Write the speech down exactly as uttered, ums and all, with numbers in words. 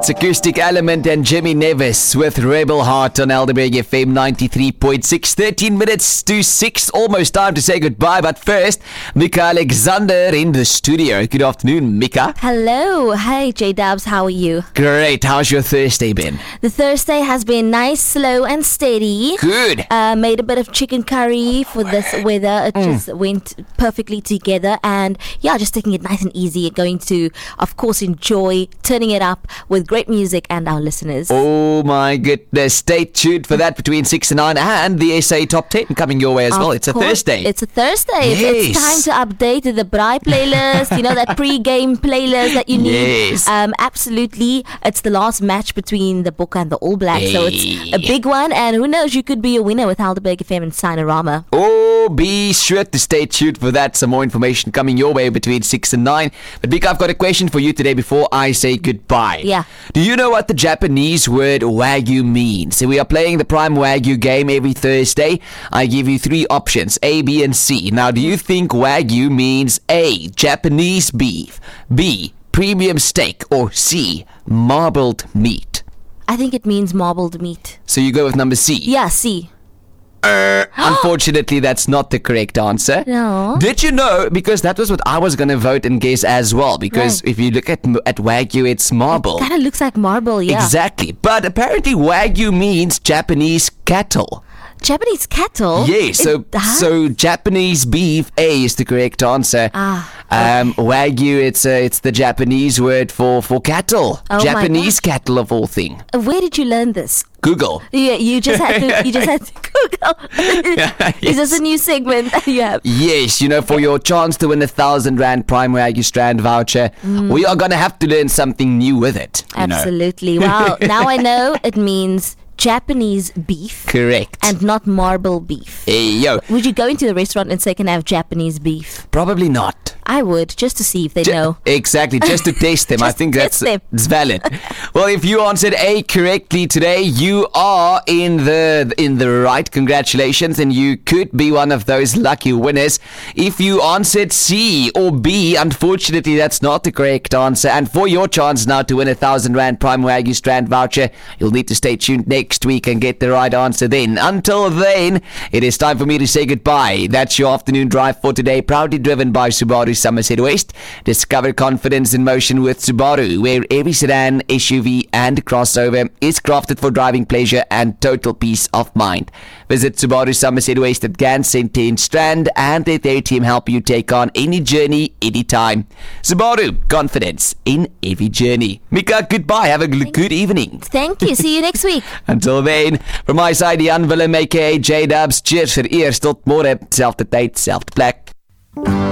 It's Acoustic Element and Jimmy Nevis with Rebel Heart on Elderberg F M ninety-three point six. thirteen minutes to six. Almost time to say goodbye. But first, Mika Alexander in the studio. Good afternoon, Mika. Hello. Hi, J-Dubs. How are you? Great. How's your Thursday been? The Thursday has been nice, slow and steady. Good. Uh, made a bit of chicken curry for this weather. It Mm. just went perfectly together. And yeah, just taking it nice and easy. Going to, of course, enjoy turning it up with great music and our listeners. Oh my goodness. Stay tuned for that between six and nine, and the S A Top ten coming your way as Of well. It's a course, Thursday. It's a Thursday. Yes. It's time to update the Braai playlist. You know, that pre-game playlist that you need. Yes. Um, absolutely. It's the last match between the Bokke and the All Blacks. So it's a big one. And who knows, you could be a winner with Helderberg F M and Sinorama. Oh, be sure to stay tuned for that. Some more information coming your way between six and nine. But Mika, I've got a question for you today before I say goodbye. Yeah. Do you know what the Japanese word Wagyu means? So we are playing the Prime Wagyu game every Thursday. I give you three options, A, B, and C. Now, do you think Wagyu means A, Japanese beef, B, premium steak, or C, marbled meat? I think it means marbled meat. So you go with number C? Yeah, C. Uh, unfortunately, that's not the correct answer. No. Did you know? Because that was what I was going to vote and guess as well. Because Right. if you look at at Wagyu, it's marble. Kind of looks like marble, yeah. Exactly. But apparently, Wagyu means Japanese cattle. Japanese cattle? Yes. So It does? so Japanese beef, A, is the correct answer. Ah, Um, Wagyu, it's uh, it's the Japanese word for for cattle. Oh my Japanese cattle of all thing. Where did you learn this? Google. Yeah, you just had to. You just had to Google. Is this Yes. a new segment that you have? Yes, you know, for your chance to win a thousand rand Prime Wagyu Strand voucher, we are gonna have to learn something new with it. You know. Absolutely. Well, now I know it means Japanese beef Correct. and not marble beef. Hey, yo, Would you go into the restaurant and say, "Can I have Japanese beef?" probably not. I would, just to see if they Ju- know. Exactly, just to test them. I Just think to that's test them. it's valid. Well, if you answered A correctly today, you are in the in the right. Congratulations, and you could be one of those lucky winners. If you answered C or B, unfortunately, that's not the correct answer. And for your chance now to win a thousand rand Prime Wagyu Strand voucher, you'll need to stay tuned next week and get the right answer then. Until then, it is time for me to say goodbye. That's your afternoon drive for today, proudly driven by Subaru Somerset West. Discover confidence in motion with Subaru, where every sedan, S U V and crossover is crafted for driving pleasure and total peace of mind. Visit Subaru Somerset West at Gans Centre in Strand and let their team help you take on any journey, anytime. Subaru, confidence in every journey. Mika, goodbye. Have a g- good evening. Thank you. See you next week. Until then, from my side, Jan Willem, aka J-Dubs. Cheers vir eers. Tot môre. Selfde tyd, selfde plek.